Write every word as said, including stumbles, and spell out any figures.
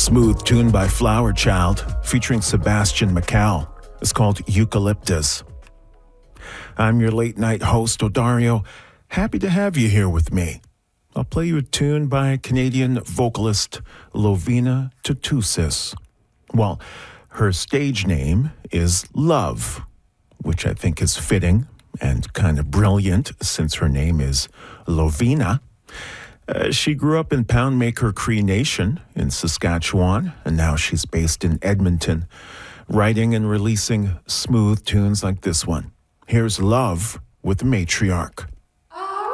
smooth tune by Flower Child featuring Sebastian McCall. It's called Eucalyptus. I'm your late night host, Odario. Happy to have you here with me. I'll play you a tune by Canadian vocalist Lovina Tutusis. Well, her stage name is Love, which I think is fitting and kind of brilliant since her name is Lovina. Uh, she grew up in Poundmaker Cree Nation in Saskatchewan, and now she's based in Edmonton, writing and releasing smooth tunes like this one. Here's Love with the Matriarch.